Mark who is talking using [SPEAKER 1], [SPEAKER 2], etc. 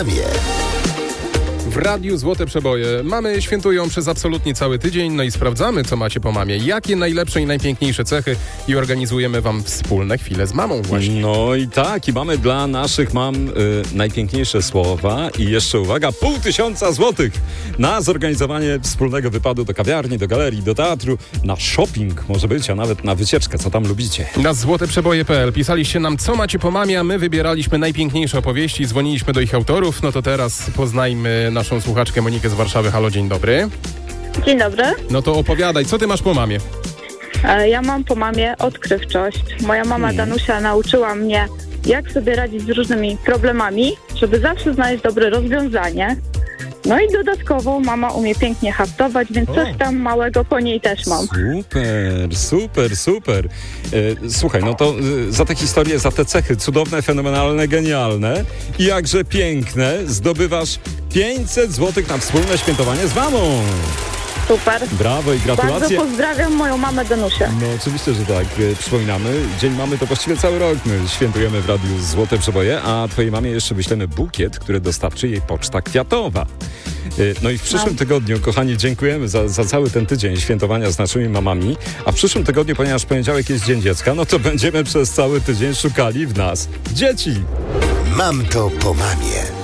[SPEAKER 1] W Radiu Złote Przeboje mamy świętują przez absolutnie cały tydzień, no i sprawdzamy, co macie po mamie, jakie najlepsze i najpiękniejsze cechy i organizujemy wam wspólne chwile z mamą właśnie.
[SPEAKER 2] No i tak, i mamy dla naszych mam najpiękniejsze słowa i jeszcze uwaga, 500 złotych na zorganizowanie wspólnego wypadu do kawiarni, do galerii, do teatru, na shopping może być, a nawet na wycieczkę, co tam lubicie.
[SPEAKER 1] Na złoteprzeboje.pl pisaliście nam, co macie po mamie, a my wybieraliśmy najpiękniejsze opowieści, dzwoniliśmy do ich autorów, no to teraz poznajmy naszą słuchaczkę Monikę z Warszawy. Halo, dzień dobry.
[SPEAKER 3] Dzień dobry.
[SPEAKER 1] No to opowiadaj, co ty masz po mamie?
[SPEAKER 3] Ja mam po mamie odkrywczość. Moja mama Danusia nauczyła mnie, jak sobie radzić z różnymi problemami, żeby zawsze znaleźć dobre rozwiązanie. No i dodatkowo mama umie pięknie haftować, więc coś tam małego po niej też mam.
[SPEAKER 2] Super. Słuchaj, no to za te historie, za te cechy cudowne, fenomenalne, genialne i jakże piękne zdobywasz 500 złotych na wspólne świętowanie z mamą.
[SPEAKER 3] Super.
[SPEAKER 2] Brawo i gratulacje.
[SPEAKER 3] Bardzo pozdrawiam moją mamę Danusię.
[SPEAKER 2] No oczywiście, że tak. Przypominamy, Dzień Mamy to właściwie cały rok my świętujemy w Radiu Złote Przeboje, a twojej mamie jeszcze wyślemy bukiet, który dostarczy jej Poczta Kwiatowa. No i w przyszłym tygodniu, kochani, dziękujemy za cały ten tydzień świętowania z naszymi mamami, a w przyszłym tygodniu, ponieważ poniedziałek jest Dzień Dziecka, no to będziemy przez cały tydzień szukali w nas dzieci.
[SPEAKER 4] Mam to po mamie.